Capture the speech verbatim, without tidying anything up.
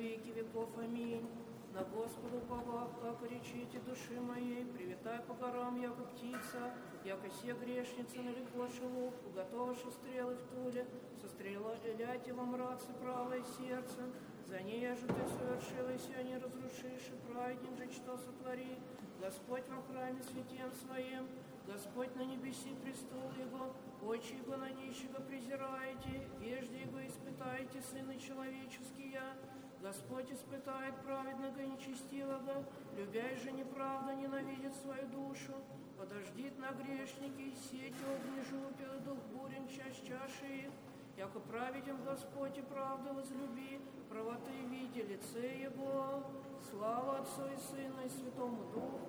веки веков. Аминь. На Господу уповав, как речите души моей, привитай по горам, яко птица, яко се грешница налекла шелух, уготоваши стрелы в туле, со стреляти во мраце правое сердце, за ней же ты совершилась, а не разрушишь, и праведник же что сотвори. Господь во храме святем своем, Господь на небеси престол Его, очи Его на нищего презираете, вежде Его испытаете, сыны человеческие. Господь испытает праведного и нечестивого, любящий же неправда ненавидит свою душу. Подождит на грешники, сеть огни жупел, дух бурен часть чаши их. Яко праведен Господь и правду возлюби, правоты види лице Его. Слава Отцу и Сыну и Святому Духу,